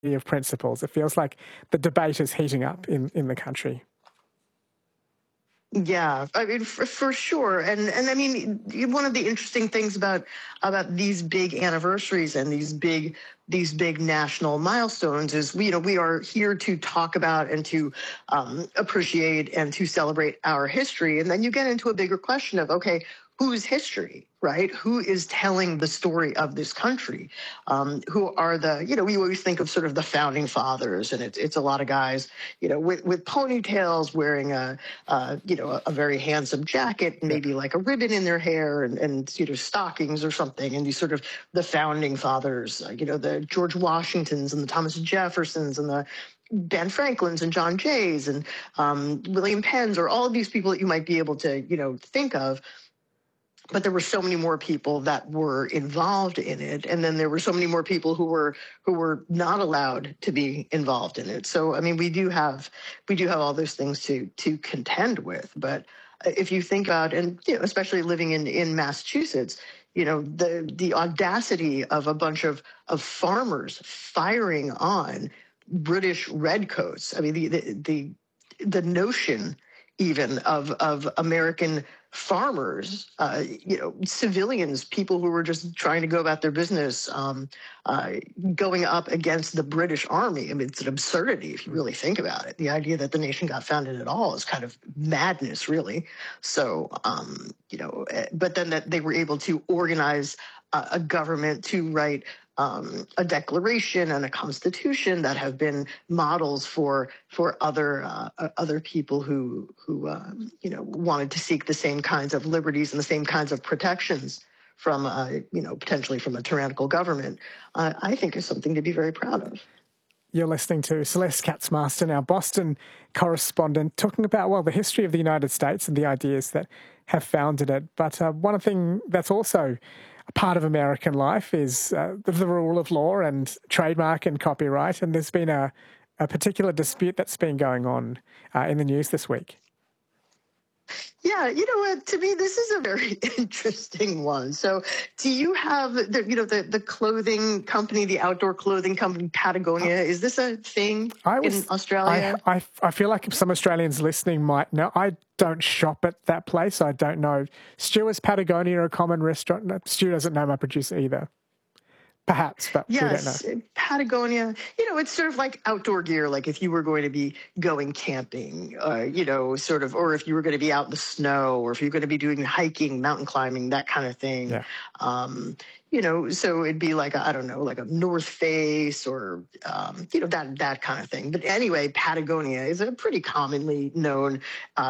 of principles. It feels like the debate is heating up in the country. Yeah, I mean, for sure. And I mean, one of the interesting things about these big anniversaries and these big national milestones is we are here to talk about and to appreciate and to celebrate our history. And then you get into a bigger question of, okay, whose history, right? Who is telling the story of this country? Who are we always think of sort of the founding fathers, and it's a lot of guys, with ponytails, wearing a very handsome jacket, maybe like a ribbon in their hair, and stockings or something, and these sort of the founding fathers, the George Washingtons and the Thomas Jeffersons and the Ben Franklins and John Jays and William Penns, or all of these people that you might be able to think of. But there were so many more people that were involved in it, and then there were so many more people who were not allowed to be involved in it. So I mean, we do have all those things to contend with. But if you think about, and especially living in Massachusetts, the audacity of a bunch of farmers firing on British redcoats. I mean, the notion even of American farmers, civilians, people who were just trying to go about their business, going up against the British Army. I mean, it's an absurdity if you really think about it. The idea that the nation got founded at all is kind of madness, really. So, but then that they were able to organize a government to write a declaration and a constitution that have been models for other people who wanted to seek the same kinds of liberties and the same kinds of protections from potentially from a tyrannical government. I think is something to be very proud of. You're listening to Celeste Katz-Marston, our Boston correspondent, talking about, the history of the United States and the ideas that have founded it. But one thing that's also a part of American life is the rule of law and trademark and copyright. And there's been a particular dispute that's been going on in the news this week. Yeah, you know what? To me, this is a very interesting one. So, do you have the clothing company, the outdoor clothing company Patagonia? Is this a thing in Australia? I feel like some Australians listening might know. I don't shop at that place. I don't know. Stu, is Patagonia a common restaurant? No, Stu doesn't know, my producer, either. Perhaps, but yes, we don't know. Patagonia, it's sort of like outdoor gear, like if you were going to be going camping, or if you were going to be out in the snow, or if you're going to be doing hiking, mountain climbing, that kind of thing. Yeah. So it'd be like, like a North Face or, that kind of thing. But anyway, Patagonia is a pretty commonly known,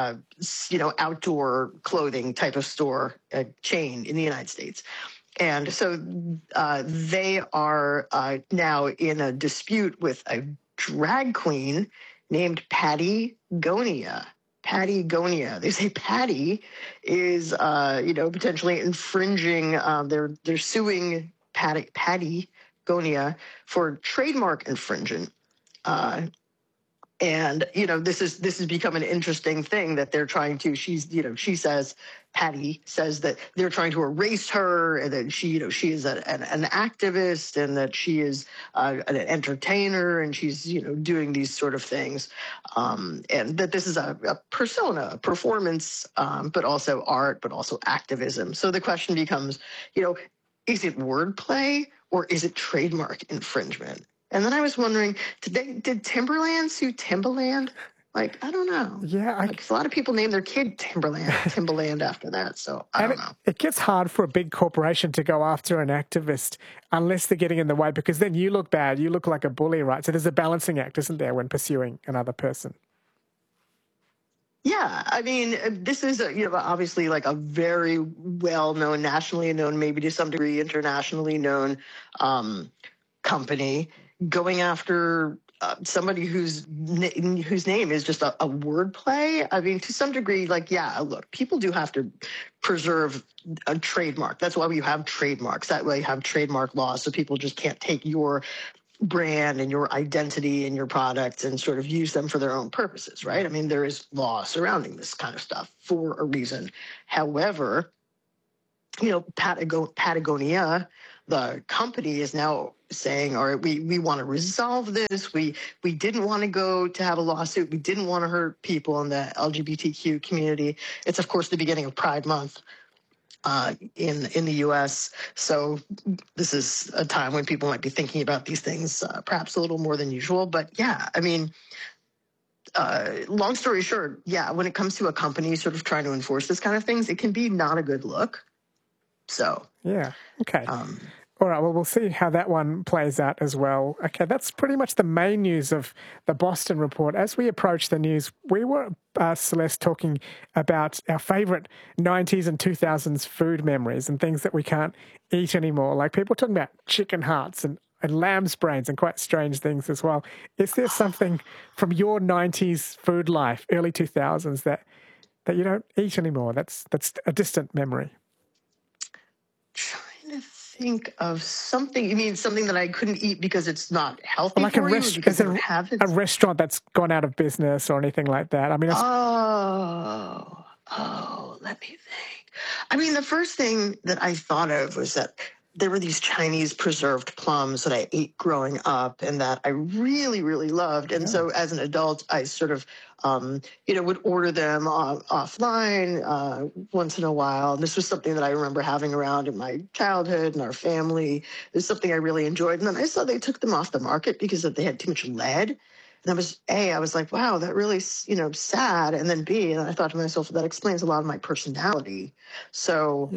outdoor clothing type of store chain in the United States. And so they are now in a dispute with a drag queen named Patty Gonia. Patty Gonia. They say Patty is, potentially infringing. They're suing Patty Gonia for trademark infringement. And this has become an interesting thing that they're trying to. She says, Patty says that they're trying to erase her, and that she is an activist, and that she is an entertainer, and she's doing these sort of things, and that this is a persona, a performance, but also art, but also activism. So the question becomes, is it wordplay or is it trademark infringement? And then I was wondering, did Timberland sue Timbaland? Like, I don't know. Yeah. A lot of people name their kid Timbaland after that. So I don't know. It gets hard for a big corporation to go after an activist unless they're getting in the way, because then you look bad. You look like a bully, right? So there's a balancing act, isn't there, when pursuing another person? Yeah, I mean, this is obviously like a very well-known, nationally known, maybe to some degree internationally known company going after somebody whose name is just a wordplay. I mean, to some degree, look, people do have to preserve a trademark. That's why we have trademarks. That way you have trademark laws, so people just can't take your brand and your identity and your products and sort of use them for their own purposes, right? I mean, there is law surrounding this kind of stuff for a reason. However, Patagonia, the company is now saying, all right, we want to resolve this. We didn't want to go to have a lawsuit. We didn't want to hurt people in the LGBTQ community. It's, of course, the beginning of Pride Month in the U.S. So this is a time when people might be thinking about these things perhaps a little more than usual. But yeah, I mean, long story short, yeah, when it comes to a company sort of trying to enforce this kind of things, it can be not a good look. So yeah, okay. All right, well, we'll see how that one plays out as well. Okay, that's pretty much the main news of the Boston report. As we approach the news, we were, Celeste, talking about our favourite 90s and 2000s food memories and things that we can't eat anymore. Like people talking about chicken hearts and lamb's brains and quite strange things as well. Is there something from your 90s food life, early 2000s, that you don't eat anymore? That's a distant memory. Trying to think of something. You mean something that I couldn't eat because it's not healthy like for you? Because I don't have it? A restaurant that's gone out of business or anything like that. I mean, let me think. I mean, the first thing that I thought of was that there were these Chinese preserved plums that I ate growing up and that I really, really loved. And so as an adult, I sort of, would order them offline once in a while. And this was something that I remember having around in my childhood and our family. It was something I really enjoyed. And then I saw they took them off the market because they had too much lead. And I was like, wow, that really, sad. And then B, and I thought to myself, that explains a lot of my personality. So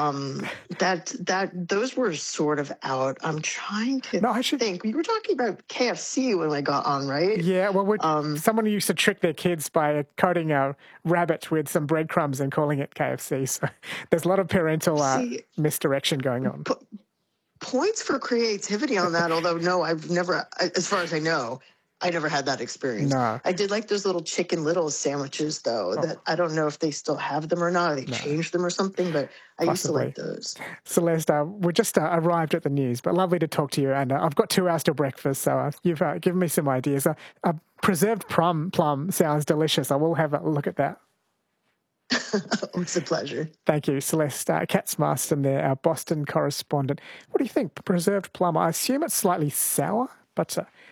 those were sort of out. I'm trying to think. We were talking about KFC when I got on, right? Yeah, well, someone used to trick their kids by coating a rabbit with some breadcrumbs and calling it KFC. So there's a lot of parental misdirection going on. Points for creativity on that, although no, I've never, as far as I know, I never had that experience. No. I did like those little Chicken Little sandwiches, though, that I don't know if they still have them or not. They changed them or something, but I used to like those. Celeste, we just arrived at the news, but lovely to talk to you. And I've got 2 hours till breakfast, so you've given me some ideas. Preserved plum sounds delicious. I will have a look at that. It's a pleasure. Thank you, Celeste Katz-Marston there, our Boston correspondent. What do you think? Preserved plum, I assume it's slightly sour, but